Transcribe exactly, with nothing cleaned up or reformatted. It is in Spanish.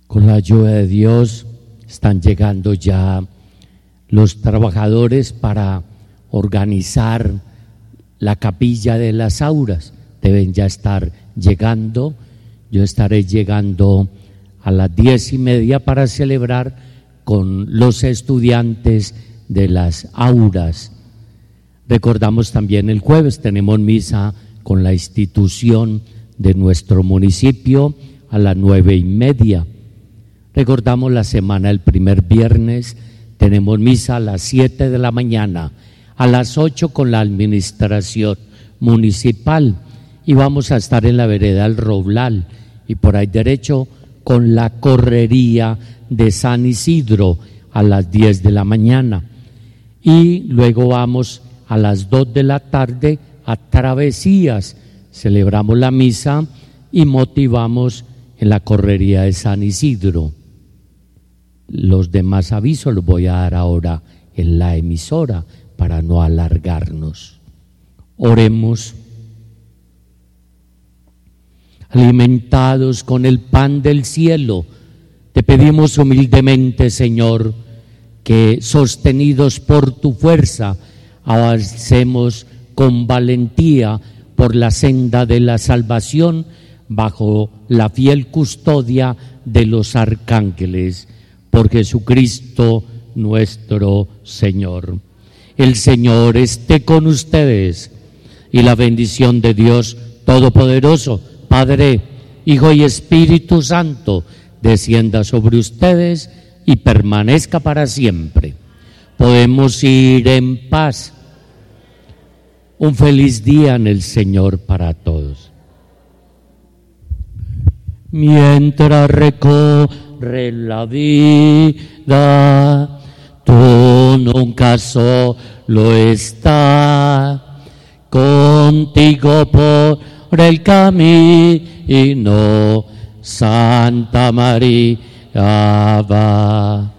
Con la ayuda de Dios están llegando ya los trabajadores para organizar la capilla de las auras. Deben ya estar llegando. Yo estaré llegando a las diez y media para celebrar con los estudiantes de las auras. Recordamos también el jueves tenemos misa con la institución de nuestro municipio a las nueve y media. Recordamos la semana, el primer viernes tenemos misa a las siete de la mañana, a las ocho con la administración municipal, y vamos a estar en la vereda del Roblal y por ahí derecho con la correría de San Isidro a las diez de la mañana, y luego vamos a las dos de la tarde a Travesías, celebramos la misa y motivamos en la correría de San Isidro. Los demás avisos los voy a dar ahora en la emisora para no alargarnos. Oremos. Alimentados con el pan del cielo, te pedimos humildemente, Señor, que sostenidos por tu fuerza avancemos con valentía por la senda de la salvación bajo la fiel custodia de los arcángeles. Por Jesucristo nuestro Señor. El Señor esté con ustedes y la bendición de Dios Todopoderoso, Padre, Hijo y Espíritu Santo, descienda sobre ustedes y permanezca para siempre. Podemos ir en paz. Un feliz día en el Señor para todos. Mientras recorre la vida, tú nunca solo estás, contigo por el camino, Santa María va.